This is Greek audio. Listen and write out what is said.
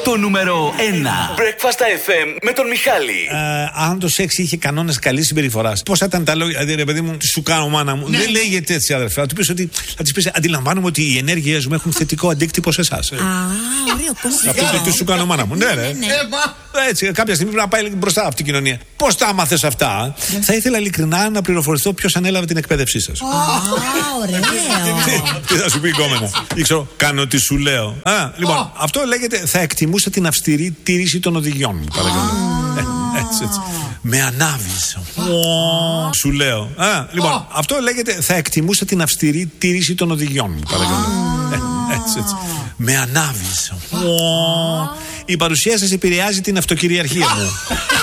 Το νούμερο 1 Breakfast FM με τον Μιχάλη. Αν το σεξ είχε κανόνες καλής συμπεριφοράς, πώς θα ήταν τα λόγια, δηλαδή ρε παιδί μου, τι σου κάνω μάνα μου. Δεν λέγεται έτσι, αδερφέ. Θα της πεις, αντιλαμβάνομαι ότι οι ενέργειές μου έχουν θετικό αντίκτυπο σε εσάς. Ωραίο, πώς Αυτό το τι σου κάνω μάνα μου. Ναι, ρε. Έτσι, κάποια στιγμή πρέπει να πάει μπροστά αυτή η κοινωνία. Πώς τα άμαθες αυτά? Θα ήθελα ειλικρινά να πληροφορηθώ ποιος ανέλαβε την εκπαίδευσή σας. ωραίο. Τι θα σου πει η κόμενα? Ήξερα, κάνω τι σου λέω. Λοιπόν, αυτό λέγεται θα εκτιμούσα την αυστηρή τήρηση των οδηγιών μου. Έτσι. Με ανάβεις. Σου λέω. Λοιπόν, αυτό λέγεται θα εκτιμούσα την αυστηρή τήρηση των οδηγιών μου. Έτσι. Με ανάβεις. Η παρουσία σας επηρεάζει την αυτοκυριαρχία μου.